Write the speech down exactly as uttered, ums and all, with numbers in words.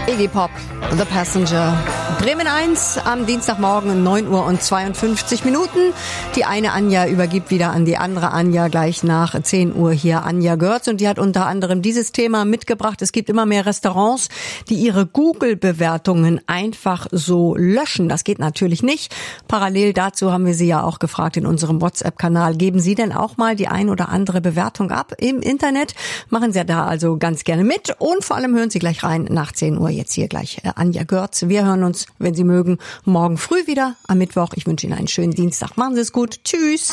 Iggy Pop, The Passenger. Bremen eins am Dienstagmorgen neun Uhr und zweiundfünfzig Minuten. Die eine Anja übergibt wieder an die andere Anja gleich nach zehn Uhr hier Anja Görz. Und die hat unter anderem dieses Thema mitgebracht. Es gibt immer mehr Restaurants, die ihre Google-Bewertungen einfach so löschen. Das geht natürlich nicht. Parallel dazu haben wir Sie ja auch gefragt in unserem WhatsApp-Kanal. Geben Sie denn auch mal die ein oder andere Bewertung ab im Internet? Machen Sie da also ganz gerne mit. Und vor allem hören Sie gleich rein nach zehn Uhr. Jetzt hier gleich äh, Anja Görz. Wir hören uns, wenn Sie mögen, morgen früh wieder am Mittwoch. Ich wünsche Ihnen einen schönen Dienstag. Machen Sie es gut. Tschüss.